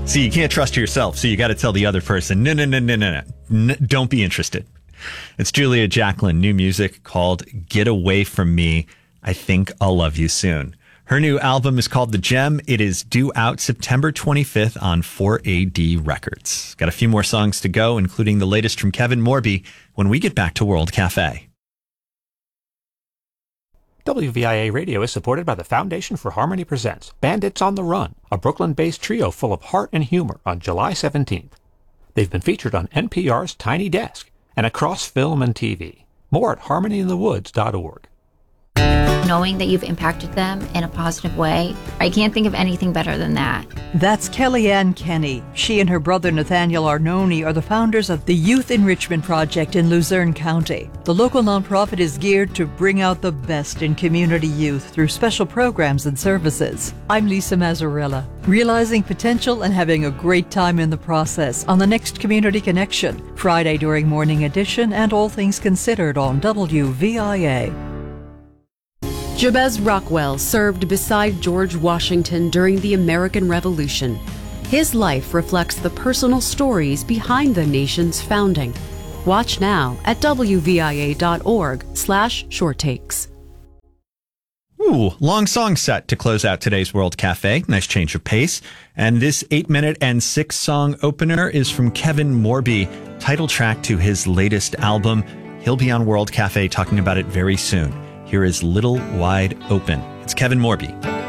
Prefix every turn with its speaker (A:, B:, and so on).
A: See, you can't trust yourself, so you got to tell the other person, no, don't be interested. It's Julia Jacklin, new music called Get Away From Me. I Think I'll Love You Soon. Her new album is called The Gem. It is due out September 25th on 4AD Records. Got a few more songs to go, including the latest from Kevin Morby, when we get back to World Cafe.
B: WVIA Radio is supported by the Foundation for Harmony presents Bandits on the Run, a Brooklyn-based trio full of heart and humor on July 17th. They've been featured on NPR's Tiny Desk and across film and TV. More at harmonyinthewoods.org.
C: Knowing that you've impacted them in a positive way, I can't think of anything better than that.
D: That's Kellyanne Kenny. She and her brother Nathaniel Arnone are the founders of the Youth Enrichment Project in Luzerne County. The local nonprofit is geared to bring out the best in community youth through special programs and services. I'm Lisa Mazzarella, realizing potential and having a great time in the process on the next Community Connection, Friday during Morning Edition and All Things Considered on WVIA.
E: Jabez Rockwell served beside George Washington during the American Revolution. His life reflects the personal stories behind the nation's founding. Watch now at wvia.org/shorttakes.
A: Ooh, long song set to close out today's World Cafe. Nice change of pace. And this 8-minute and 6-song opener is from Kevin Morby, title track to his latest album. He'll be on World Cafe talking about it very soon. Here is Little Wide Open. It's Kevin Morby.